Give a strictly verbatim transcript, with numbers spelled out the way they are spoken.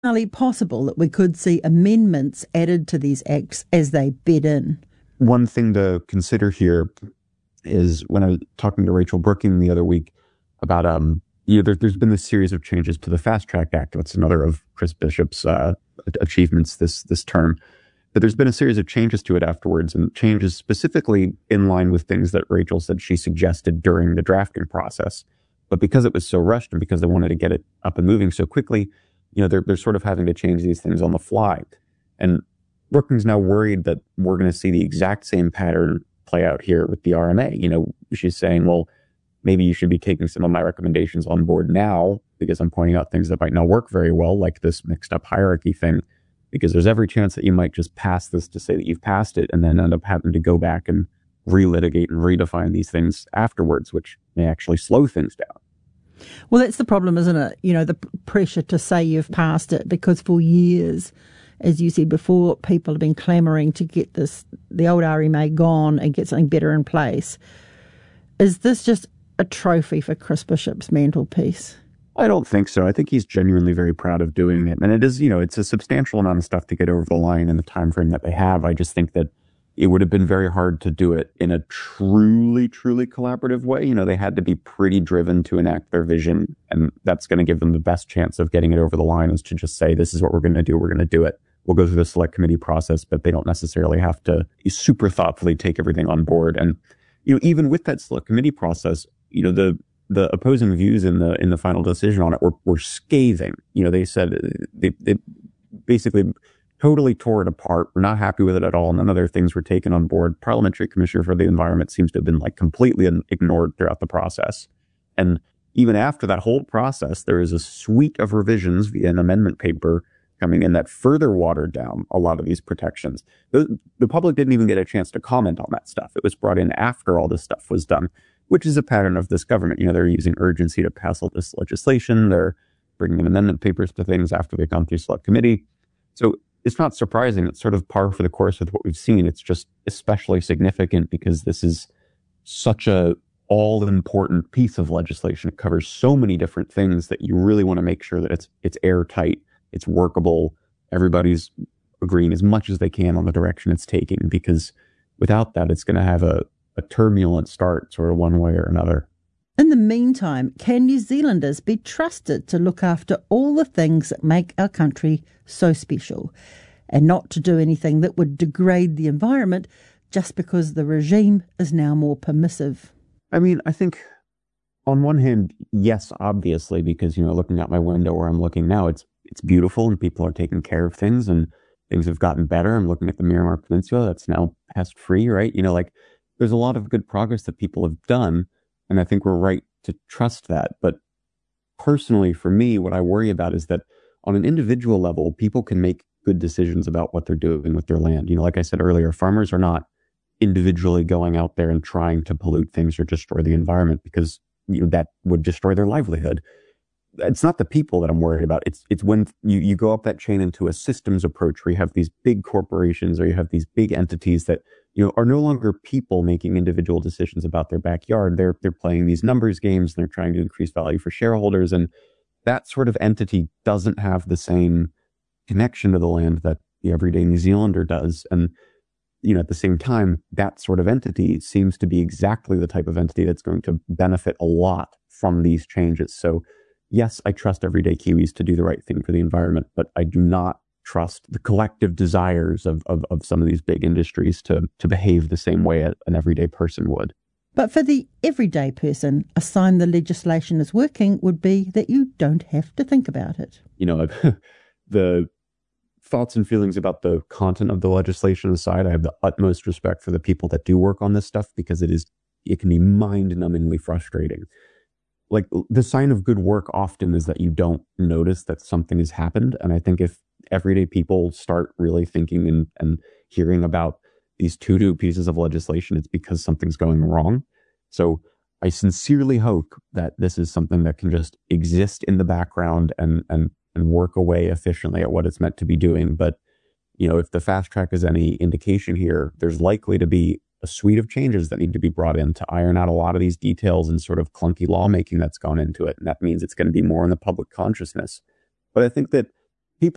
entirely possible that we could see amendments added to these acts as they bed in. One thing to consider here is when I was talking to Rachel Brooking the other week about, um, you know, there, there's been this series of changes to the Fast Track Act. That's another of Chris Bishop's uh, achievements this this term. But there's been a series of changes to it afterwards, and changes specifically in line with things that Rachel said she suggested during the drafting process. But because it was so rushed and because they wanted to get it up and moving so quickly, you know, they're, they're sort of having to change these things on the fly. And Brooking's now worried that we're going to see the exact same pattern play out here with the R M A. You know, she's saying, well, maybe you should be taking some of my recommendations on board now because I'm pointing out things that might not work very well, like this mixed up hierarchy thing, because there's every chance that you might just pass this to say that you've passed it and then end up having to go back and relitigate and redefine these things afterwards, which may actually slow things down. Well, that's the problem, isn't it? You know, the pressure to say you've passed it, because for years, as you said before, people have been clamouring to get this, the old R M A gone and get something better in place. Is this just a trophy for Chris Bishop's mantelpiece? I don't think so. I think he's genuinely very proud of doing it. And it is, you know, it's a substantial amount of stuff to get over the line in the time frame that they have. I just think that it would have been very hard to do it in a truly, truly collaborative way. You know, they had to be pretty driven to enact their vision, and that's going to give them the best chance of getting it over the line, is to just say, this is what we're going to do. We're going to do it. We'll go through the select committee process, but they don't necessarily have to super thoughtfully take everything on board. And, you know, even with that select committee process, you know, the the opposing views in the in the final decision on it were, were scathing. You know, they said they, they basically totally tore it apart. We're not happy with it at all. None of their things were taken on board. Parliamentary Commissioner for the Environment seems to have been like completely ignored throughout the process. And even after that whole process, there is a suite of revisions via an amendment paper coming in that further watered down a lot of these protections. The, the public didn't even get a chance to comment on that stuff. It was brought in after all this stuff was done, which is a pattern of this government. You know, they're using urgency to pass all this legislation. They're bringing in amendment papers to things after they've gone through select committee. So it's not surprising. It's sort of par for the course with what we've seen. It's just especially significant because this is such a all-important piece of legislation. It covers so many different things that you really want to make sure that it's it's airtight, it's workable, everybody's agreeing as much as they can on the direction it's taking, because without that, it's going to have a, a turbulent start, sort of one way or another. In the meantime, can New Zealanders be trusted to look after all the things that make our country so special, and not to do anything that would degrade the environment just because the regime is now more permissive? I mean, I think on one hand, yes, obviously, because, you know, looking out my window where I'm looking now, it's it's beautiful and people are taking care of things and things have gotten better. I'm looking at the Miramar Peninsula that's now pest free, right? You know, like there's a lot of good progress that people have done. And I think we're right to trust that. But personally, for me, what I worry about is that on an individual level, people can make good decisions about what they're doing with their land. You know, like I said earlier, farmers are not individually going out there and trying to pollute things or destroy the environment, because, you know, that would destroy their livelihood. It's not the people that I'm worried about. It's it's when you, you go up that chain into a systems approach where you have these big corporations or you have these big entities that, you know, are no longer people making individual decisions about their backyard. They're they're playing these numbers games and they're trying to increase value for shareholders. And that sort of entity doesn't have the same connection to the land that the everyday New Zealander does. And, you know, at the same time, that sort of entity seems to be exactly the type of entity that's going to benefit a lot from these changes. So yes, I trust everyday Kiwis to do the right thing for the environment, but I do not trust the collective desires of, of, of some of these big industries to, to behave the same way an everyday person would. But for the everyday person, a sign the legislation is working would be that you don't have to think about it. You know, the thoughts and feelings about the content of the legislation aside, I have the utmost respect for the people that do work on this stuff, because it is it can be mind-numbingly frustrating. Like, the sign of good work often is that you don't notice that something has happened. And I think if everyday people start really thinking and, and hearing about these to-do pieces of legislation, it's because something's going wrong. So I sincerely hope that this is something that can just exist in the background and, and, and work away efficiently at what it's meant to be doing. But, you know, if the fast track is any indication here, there's likely to be a suite of changes that need to be brought in to iron out a lot of these details and sort of clunky lawmaking that's gone into it. And that means it's going to be more in the public consciousness. But I think that